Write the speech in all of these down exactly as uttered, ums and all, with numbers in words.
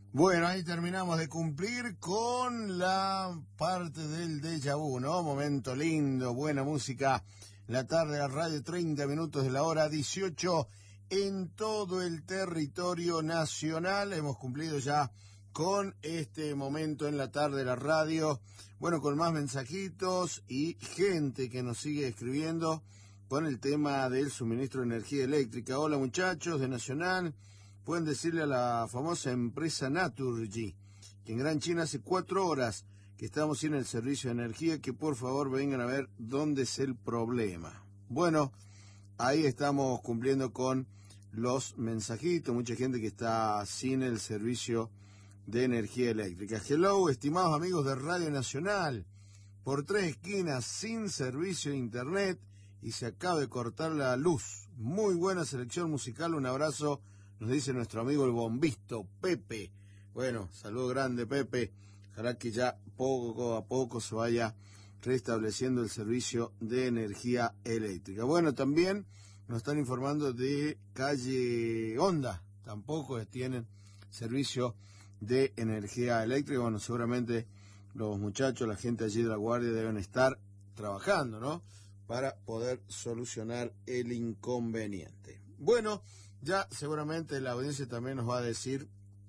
Bueno, ahí terminamos de cumplir con la parte del déjà vu, ¿no? Momento lindo, buena música. La tarde de la radio, treinta minutos de la hora dieciocho en todo el territorio nacional. Hemos cumplido ya con este momento en la tarde de la radio. Bueno, con más mensajitos y gente que nos sigue escribiendo con el tema del suministro de energía eléctrica. Hola muchachos de Nacional. Pueden decirle a la famosa empresa Naturgy, que en Gran China hace cuatro horas que estamos sin el servicio de energía, que por favor vengan a ver dónde es el problema. Bueno, ahí estamos cumpliendo con los mensajitos, mucha gente que está sin el servicio de energía eléctrica. Hello, estimados amigos de Radio Nacional, por tres esquinas sin servicio de internet y se acaba de cortar la luz. Muy buena selección musical, un abrazo. Nos dice nuestro amigo el bombisto, Pepe. Bueno, saludo grande, Pepe. Ojalá que ya poco a poco se vaya restableciendo el servicio de energía eléctrica. Bueno, también nos están informando de Calle Honda. Tampoco tienen servicio de energía eléctrica. Bueno, seguramente los muchachos, la gente allí de la guardia deben estar trabajando, ¿no? Para poder solucionar el inconveniente. Bueno, ya seguramente la audiencia también nos va a decir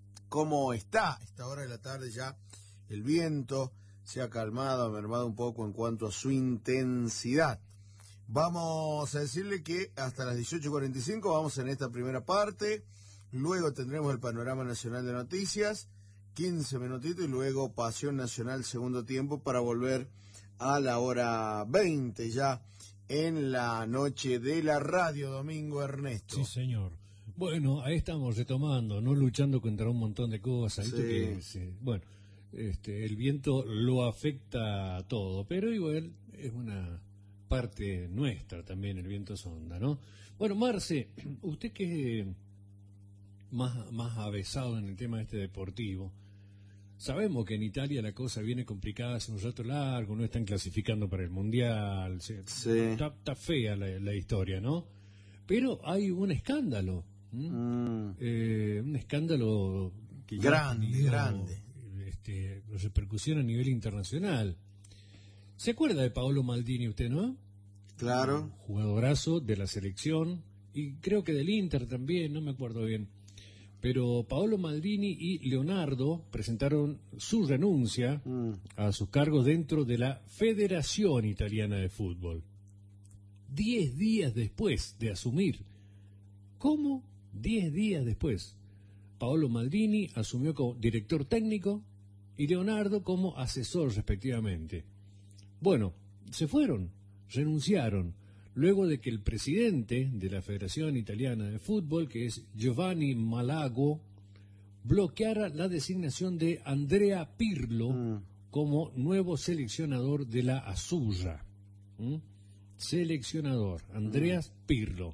cómo está a esta hora de la tarde ya. El viento se ha calmado, ha mermado un poco en cuanto a su intensidad. Vamos a decirle que hasta las dieciocho cuarenta y cinco vamos en esta primera parte. Luego tendremos el panorama nacional de noticias, quince minutitos, y luego Pasión Nacional segundo tiempo para volver a la hora veinte ya en la noche de la radio, Domingo Ernesto. Sí, señor. Bueno, ahí estamos retomando, no luchando contra un montón de cosas. Sí. Que, sí, bueno, este, el viento lo afecta a todo, pero igual es una parte nuestra también, el viento sonda, ¿no? Bueno, Marce, usted que es más, más avesado en el tema este deportivo, sabemos que en Italia la cosa viene complicada hace un rato largo, no están clasificando para el Mundial, sí. está, está fea la, la historia, ¿no? Pero hay un escándalo, mm. eh, un escándalo que grande, ya ha tenido, grande, este, repercusión a nivel internacional. ¿Se acuerda de Paolo Maldini usted, no? Claro. Un jugadorazo de la selección y creo que del Inter también, no me acuerdo bien. Pero Paolo Maldini y Leonardo presentaron su renuncia mm. a sus cargos dentro de la Federación Italiana de Fútbol. Diez días después de asumir. ¿Cómo? Diez días después. Paolo Maldini asumió como director técnico y Leonardo como asesor respectivamente. Bueno, se fueron, renunciaron, luego de que el presidente de la Federación Italiana de Fútbol, que es Giovanni Malago, bloqueara la designación de Andrea Pirlo mm. como nuevo seleccionador de la Azzurra. ¿Mm? Seleccionador, Andreas mm. Pirlo,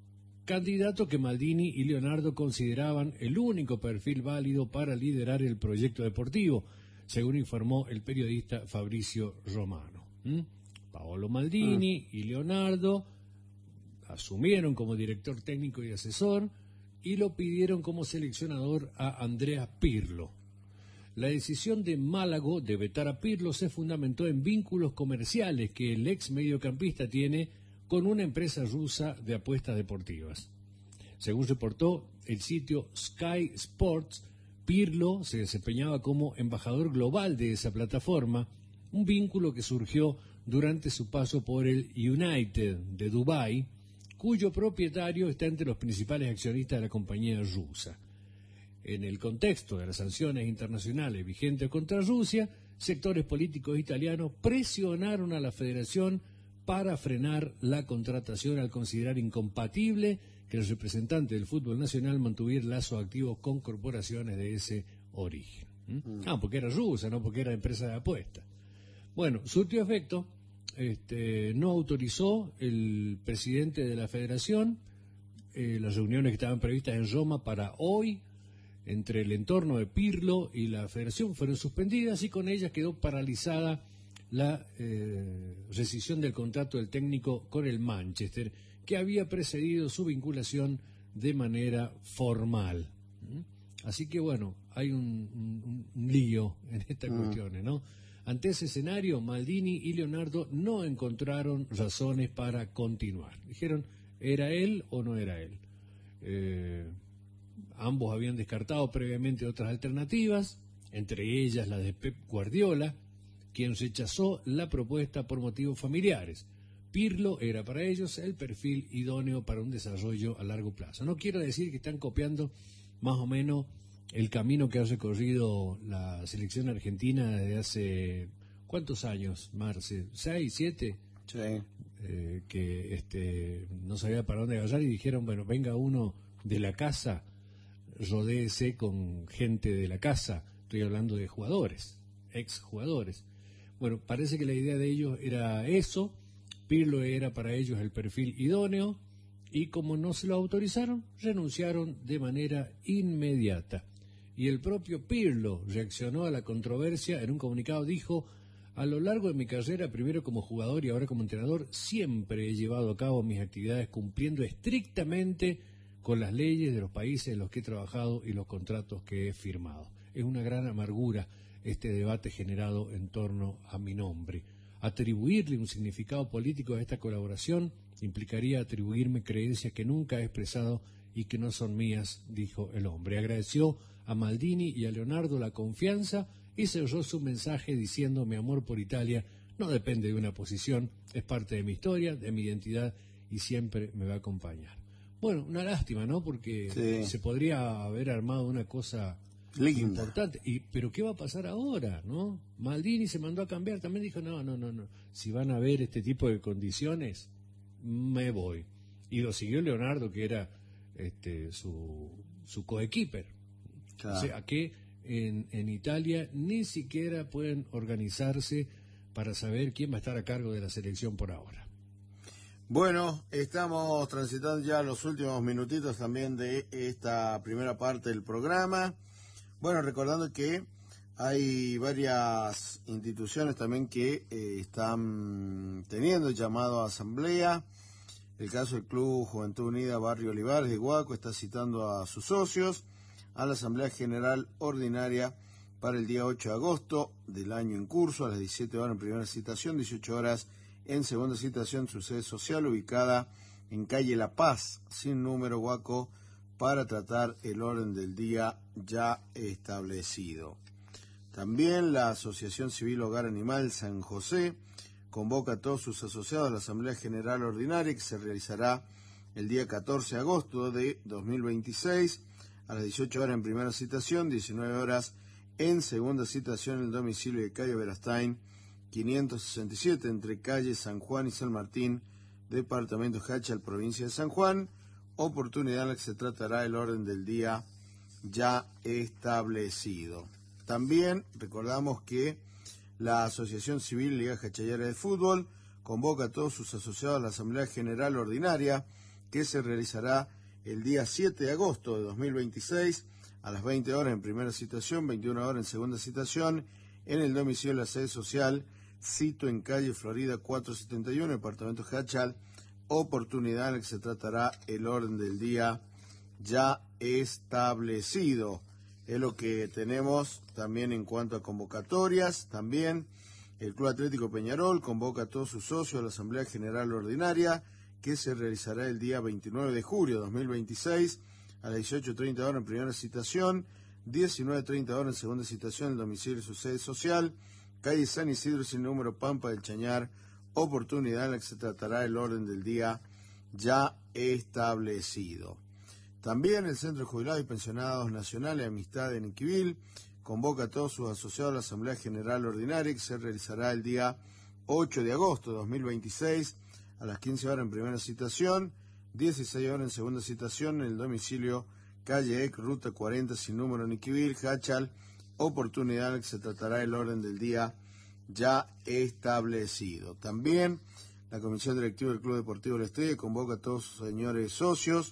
candidato que Maldini y Leonardo consideraban el único perfil válido para liderar el proyecto deportivo, según informó el periodista Fabrizio Romano. ¿Mm? Paolo Maldini mm. y Leonardo asumieron como director técnico y asesor y lo pidieron como seleccionador a Andrea Pirlo. La decisión de Málago de vetar a Pirlo se fundamentó en vínculos comerciales que el ex mediocampista tiene con una empresa rusa de apuestas deportivas. Según reportó el sitio Sky Sports, Pirlo se desempeñaba como embajador global de esa plataforma, un vínculo que surgió durante su paso por el United de Dubái, cuyo propietario está entre los principales accionistas de la compañía rusa. En el contexto de las sanciones internacionales vigentes contra Rusia, sectores políticos italianos presionaron a la federación para frenar la contratación al considerar incompatible que el representante del fútbol nacional mantuviera lazos activos con corporaciones de ese origen. ¿Mm? Ah, porque era rusa, no porque era empresa de apuestas. Bueno, surtió efecto, este, no autorizó el presidente de la federación eh, las reuniones que estaban previstas en Roma para hoy entre el entorno de Pirlo y la federación fueron suspendidas y con ellas quedó paralizada la eh, rescisión del contrato del técnico con el Manchester, que había precedido su vinculación de manera formal. ¿Mm? Así que bueno, hay un, un, un lío en estas mm. cuestiones, ¿no? Ante ese escenario, Maldini y Leonardo no encontraron razones para continuar. Dijeron, ¿era él o no era él? Eh, ambos habían descartado previamente otras alternativas, entre ellas la de Pep Guardiola, quien rechazó la propuesta por motivos familiares. Pirlo era para ellos el perfil idóneo para un desarrollo a largo plazo. No quiero decir que están copiando más o menos el camino que ha recorrido la selección argentina desde hace, ¿cuántos años, Marce? ¿Seis, siete? Sí. Eh, que este, no sabía para dónde agarrar y dijeron, bueno, venga uno de la casa, rodéese con gente de la casa. Estoy hablando de jugadores, ex jugadores. Bueno, parece que la idea de ellos era eso. Pirlo era para ellos el perfil idóneo y como no se lo autorizaron, renunciaron de manera inmediata. Y el propio Pirlo reaccionó a la controversia en un comunicado, dijo: a lo largo de mi carrera, primero como jugador y ahora como entrenador, siempre he llevado a cabo mis actividades cumpliendo estrictamente con las leyes de los países en los que he trabajado y los contratos que he firmado. Es una gran amargura este debate generado en torno a mi nombre. Atribuirle un significado político a esta colaboración implicaría atribuirme creencias que nunca he expresado y que no son mías, dijo el hombre. Agradeció a Maldini y a Leonardo la confianza y cerró su mensaje diciendo: mi amor por Italia no depende de una posición, es parte de mi historia, de mi identidad y siempre me va a acompañar. Bueno, una lástima, ¿no? Porque sí, se podría haber armado una cosa linda, importante. Y, pero ¿qué va a pasar ahora, no? Maldini se mandó a cambiar, también dijo, no, no, no, no. Si van a ver este tipo de condiciones, me voy. Y lo siguió Leonardo, que era este, su, su coequiper. Claro. O sea, que en, en Italia ni siquiera pueden organizarse para saber quién va a estar a cargo de la selección por ahora. Bueno, estamos transitando ya los últimos minutitos también de esta primera parte del programa. Bueno, recordando que hay varias instituciones también que eh, están teniendo el llamado a asamblea. El caso del Club Juventud Unida Barrio Olivares de Guaco está citando a sus socios a la Asamblea General Ordinaria para el día ocho de agosto del año en curso, a las diecisiete horas en primera citación, dieciocho horas en segunda citación, su sede social ubicada en calle La Paz, sin número, Guaco, para tratar el orden del día ya establecido. También la Asociación Civil Hogar Animal San José convoca a todos sus asociados a la Asamblea General Ordinaria que se realizará el día catorce de agosto de dos mil veintiséis a las dieciocho horas en primera citación, diecinueve horas en segunda citación en el domicilio de calle Verastain quinientos sesenta y siete entre calle San Juan y San Martín, departamento Hachal, provincia de San Juan, oportunidad en la que se tratará el orden del día ya establecido. También recordamos que la Asociación Civil Liga Hachallera de Fútbol convoca a todos sus asociados a la Asamblea General Ordinaria que se realizará el día siete de agosto de dos mil veintiséis a las veinte horas en primera citación, veintiuna horas en segunda citación, en el domicilio de la sede social, sito en calle Florida cuatrocientos setenta y uno, departamento Hachal, oportunidad en la que se tratará el orden del día ya establecido. Es lo que tenemos también en cuanto a convocatorias. También el Club Atlético Peñarol convoca a todos sus socios a la Asamblea General Ordinaria que se realizará el día veintinueve de julio de dos mil veintiséis a las dieciocho treinta horas en primera citación, diecinueve treinta horas en segunda citación en el domicilio de su sede social, calle San Isidro sin número, Pampa del Chañar, oportunidad en la que se tratará el orden del día ya establecido. También el Centro de Jubilados y Pensionados Nacionales de Amistad en Iquibil convoca a todos sus asociados a la Asamblea General Ordinaria que se realizará el día ocho de agosto de dos mil veintiséis a las quince horas en primera citación, dieciséis horas en segunda citación en el domicilio calle E C, ruta cuarenta sin número en Iquibil, Hachal, oportunidad en la que se tratará el orden del día ya establecido. También la Comisión Directiva del Club Deportivo La Estrella convoca a todos sus señores socios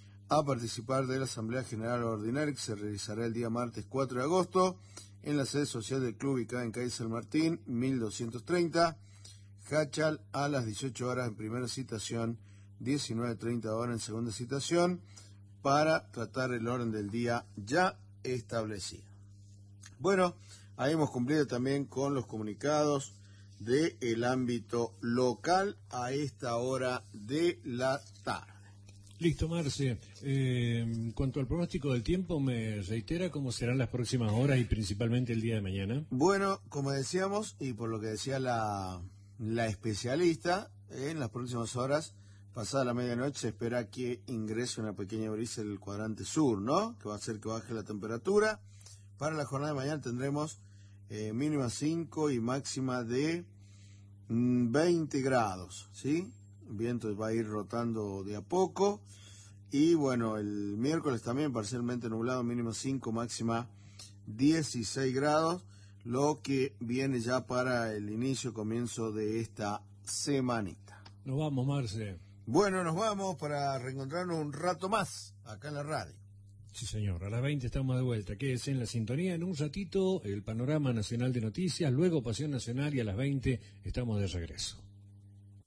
a participar de la Asamblea General Ordinaria que se realizará el día martes cuatro de agosto en la sede social del club ubicada en calle San Martín, mil doscientos treinta, Hachal, a las dieciocho horas en primera citación, diecinueve treinta horas en segunda citación, para tratar el orden del día ya establecido. Bueno, ahí hemos cumplido también con los comunicados del ámbito local a esta hora de la tarde. Listo, Marce. Eh, en cuanto al pronóstico del tiempo, ¿me reitera cómo serán las próximas horas y principalmente el día de mañana? Bueno, como decíamos, y por lo que decía la, la especialista, en las próximas horas, pasada la medianoche, se espera que ingrese una pequeña brisa del cuadrante sur, ¿no? Que va a hacer que baje la temperatura. Para la jornada de mañana tendremos eh, mínima cinco y máxima de mm, veinte grados, ¿sí? El viento va a ir rotando de a poco. Y bueno, el miércoles también parcialmente nublado, mínimo cinco, máxima dieciséis grados, lo que viene ya para el inicio, comienzo de esta semanita. Nos vamos, Marce. Bueno, nos vamos para reencontrarnos un rato más acá en la radio. Sí, señor. A las veinte estamos de vuelta. Quédese en la sintonía. En un ratito, el panorama nacional de noticias, luego Pasión Nacional y a las veinte estamos de regreso.